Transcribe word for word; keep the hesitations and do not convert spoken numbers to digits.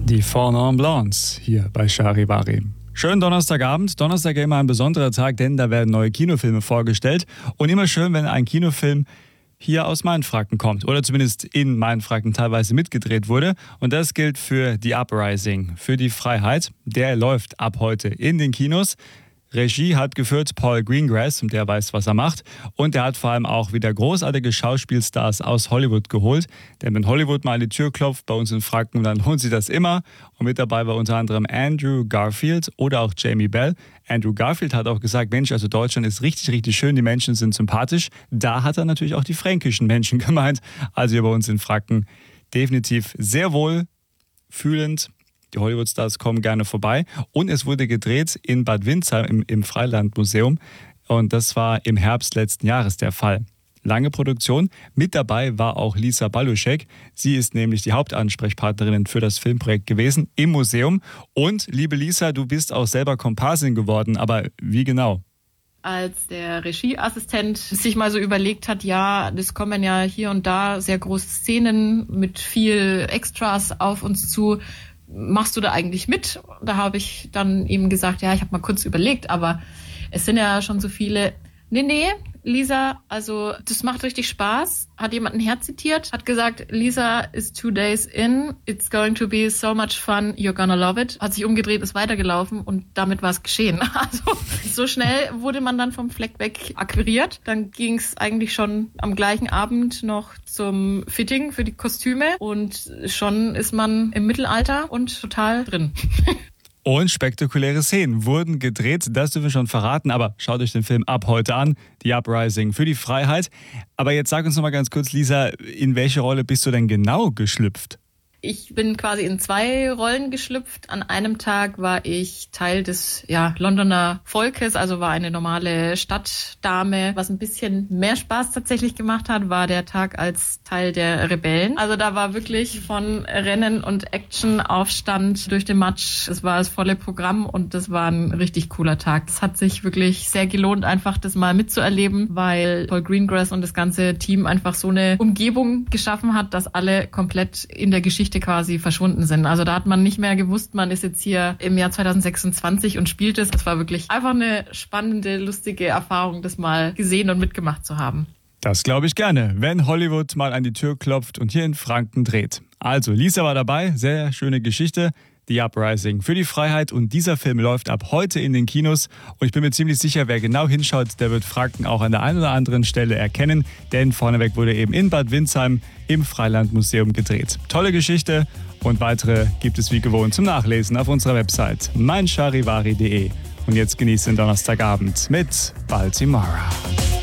Die Fornon Blondes hier bei Charivari. Schönen Donnerstagabend. Donnerstag immer ein besonderer Tag, denn da werden neue Kinofilme vorgestellt. Und immer schön, wenn ein Kinofilm hier aus Mainfranken kommt oder zumindest in Mainfranken teilweise mitgedreht wurde. Und das gilt für The Uprising, für die Freiheit. Der läuft ab heute in den Kinos. Regie hat geführt Paul Greengrass und der weiß, was er macht. Und er hat vor allem auch wieder großartige Schauspielstars aus Hollywood geholt. Denn wenn Hollywood mal an die Tür klopft, bei uns in Franken, dann lohnt sich das immer. Und mit dabei war unter anderem Andrew Garfield oder auch Jamie Bell. Andrew Garfield hat auch gesagt, Mensch, also Deutschland ist richtig, richtig schön, die Menschen sind sympathisch. Da hat er natürlich auch die fränkischen Menschen gemeint. Also hier bei uns in Franken definitiv sehr wohlfühlend. Die Hollywood-Stars kommen gerne vorbei. Und es wurde gedreht in Bad Windsheim im, im Freilandmuseum. Und das war im Herbst letzten Jahres der Fall. Lange Produktion. Mit dabei war auch Lisa Baluschek. Sie ist nämlich die Hauptansprechpartnerin für das Filmprojekt gewesen im Museum. Und liebe Lisa, du bist auch selber Komparsin geworden. Aber wie genau? Als der Regieassistent sich mal so überlegt hat, ja, es kommen ja hier und da sehr große Szenen mit viel Extras auf uns zu. Machst du da eigentlich mit? Da habe ich dann ihm gesagt, ja, ich habe mal kurz überlegt, aber es sind ja schon so viele. Nee, nee, Lisa, also das macht richtig Spaß. Hat jemand ein Herz zitiert, hat gesagt, Lisa is two days in, it's going to be so much fun, you're gonna love it. Hat sich umgedreht, ist weitergelaufen und damit war es geschehen. Also so schnell wurde man dann vom Fleck weg akquiriert. Dann ging es eigentlich schon am gleichen Abend noch zum Fitting für die Kostüme und schon ist man im Mittelalter und total drin. Und spektakuläre Szenen wurden gedreht, das dürfen wir schon verraten, aber schaut euch den Film ab heute an, The Uprising für die Freiheit. Aber jetzt sag uns noch mal ganz kurz, Lisa, in welche Rolle bist du denn genau geschlüpft? Ich bin quasi in zwei Rollen geschlüpft. An einem Tag war ich Teil des ja, Londoner Volkes, also war eine normale Stadtdame. Was ein bisschen mehr Spaß tatsächlich gemacht hat, war der Tag als Teil der Rebellen. Also da war wirklich von Rennen und Action, Aufstand durch den Matsch. Es war das volle Programm und das war ein richtig cooler Tag. Es hat sich wirklich sehr gelohnt, einfach das mal mitzuerleben, weil Paul Greengrass und das ganze Team einfach so eine Umgebung geschaffen hat, dass alle komplett in der Geschichte quasi verschwunden sind. Also da hat man nicht mehr gewusst, man ist jetzt hier im Jahr zwanzig sechsundzwanzig und spielt es. Das war wirklich einfach eine spannende, lustige Erfahrung, das mal gesehen und mitgemacht zu haben. Das glaube ich gerne, wenn Hollywood mal an die Tür klopft und hier in Franken dreht. Also Lisa war dabei, sehr schöne Geschichte. The Uprising für die Freiheit und dieser Film läuft ab heute in den Kinos und ich bin mir ziemlich sicher, wer genau hinschaut, der wird Franken auch an der einen oder anderen Stelle erkennen, denn vorneweg wurde eben in Bad Windsheim im Freilandmuseum gedreht. Tolle Geschichte und weitere gibt es wie gewohnt zum Nachlesen auf unserer Website mein charivari punkt de und jetzt genießt den Donnerstagabend mit Baltimora.